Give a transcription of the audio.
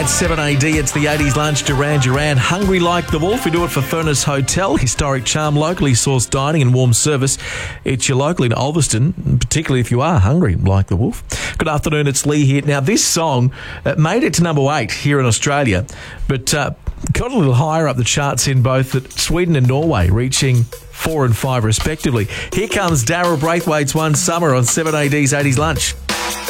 It's 7AD, it's the 80s lunch, Duran Duran. Hungry like the wolf, we do it for Furnace Hotel. Historic charm, locally sourced dining and warm service. It's your local in Ulverston, particularly if you are hungry like the wolf. Good afternoon, it's Lee here. Now, this song made it to number 8 here in Australia, but got a little higher up the charts in both Sweden and Norway, reaching 4 and 5 respectively. Here comes Daryl Braithwaite's One Summer on 7AD's 80s lunch.